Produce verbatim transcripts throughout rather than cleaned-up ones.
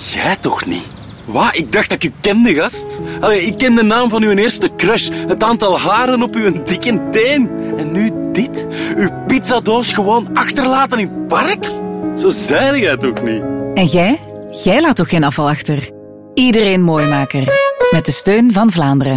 Jij toch niet? Wat? Ik dacht dat ik u kende, gast. Allee, ik ken de naam van uw eerste crush. Het aantal haren op uw dikke teen. En nu dit? Uw pizzadoos gewoon achterlaten in het park? Zo zei jij toch niet? En jij? Jij laat toch geen afval achter? Iedereen Mooimaker. Met de steun van Vlaanderen.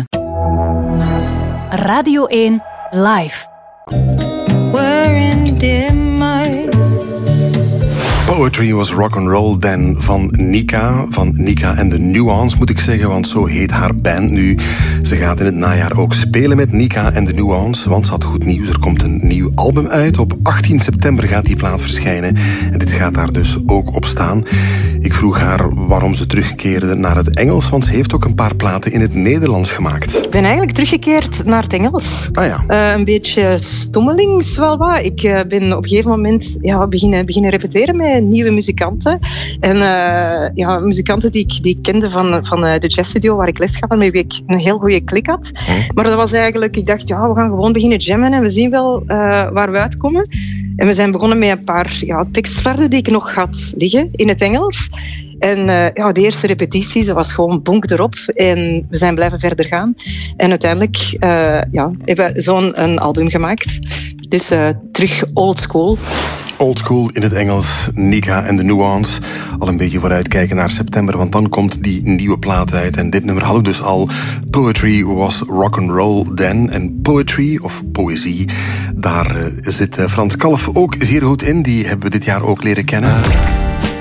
Radio één Live. We're in dimmer. Poetry was rock'n'roll then van Nika. Van Nika en de Nuance moet ik zeggen, want zo heet haar band nu. Ze gaat in het najaar ook spelen met Nika en de Nuance, want ze had goed nieuws. Er komt een nieuw album uit. Op achttien september gaat die plaat verschijnen. En dit gaat daar dus ook op staan. Ik vroeg haar waarom ze terugkeerde naar het Engels, want ze heeft ook een paar platen in het Nederlands gemaakt. Ik ben eigenlijk teruggekeerd naar het Engels. Ah ja. Uh, een beetje stommelings wel wat. Ik uh, ben op een gegeven moment ja, beginnen, beginnen repeteren met nieuwe muzikanten. En uh, ja, muzikanten die ik, die ik kende van, van uh, de jazzstudio waar ik les gaf en met wie ik een heel goede klik had. Hm. Maar dat was eigenlijk, ik dacht, ja, we gaan gewoon beginnen jammen en we zien wel uh, waar we uitkomen. En we zijn begonnen met een paar ja, tekstflarden die ik nog had liggen in het Engels. En uh, ja, de eerste repetitie, ze was gewoon bonk erop. En we zijn blijven verder gaan. En uiteindelijk uh, ja, hebben we zo'n een album gemaakt. Dus uh, terug old school. Old school in het Engels, Nika en de Nuance. Al een beetje vooruitkijken naar september, want dan komt die nieuwe plaat uit. En dit nummer hadden we dus al. Poetry was rock'n'roll then. En poetry, of poëzie, daar uh, zit uh, Frans Kalf ook zeer goed in. Die hebben we dit jaar ook leren kennen.